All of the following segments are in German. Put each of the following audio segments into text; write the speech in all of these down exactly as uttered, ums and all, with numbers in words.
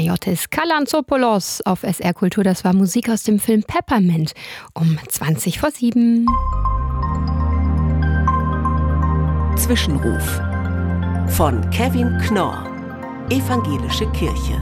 Panagiotis Kalantzopoulos auf S R Kultur. Das war Musik aus dem Film Peppermint um zwanzig vor sieben. Zwischenruf von Kevin Knorr, Evangelische Kirche.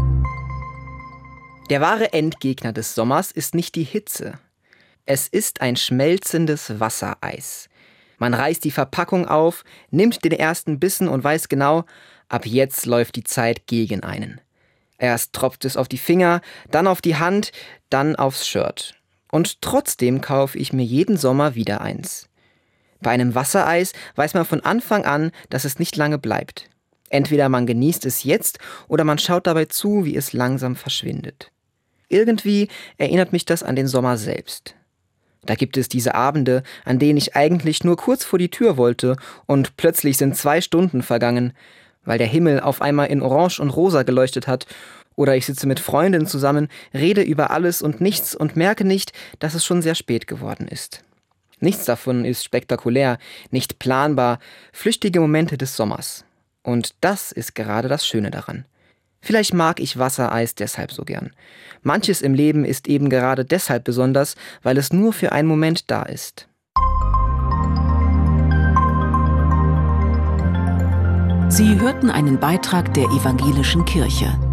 Der wahre Endgegner des Sommers ist nicht die Hitze. Es ist ein schmelzendes Wassereis. Man reißt die Verpackung auf, nimmt den ersten Bissen und weiß genau, ab jetzt läuft die Zeit gegen einen. Erst tropft es auf die Finger, dann auf die Hand, dann aufs Shirt. Und trotzdem kaufe ich mir jeden Sommer wieder eins. Bei einem Wassereis weiß man von Anfang an, dass es nicht lange bleibt. Entweder man genießt es jetzt oder man schaut dabei zu, wie es langsam verschwindet. Irgendwie erinnert mich das an den Sommer selbst. Da gibt es diese Abende, an denen ich eigentlich nur kurz vor die Tür wollte und plötzlich sind zwei Stunden vergangen, weil der Himmel auf einmal in Orange und Rosa geleuchtet hat, oder ich sitze mit Freundinnen zusammen, rede über alles und nichts und merke nicht, dass es schon sehr spät geworden ist. Nichts davon ist spektakulär, nicht planbar, flüchtige Momente des Sommers. Und das ist gerade das Schöne daran. Vielleicht mag ich Wassereis deshalb so gern. Manches im Leben ist eben gerade deshalb besonders, weil es nur für einen Moment da ist. Sie hörten einen Beitrag der Evangelischen Kirche.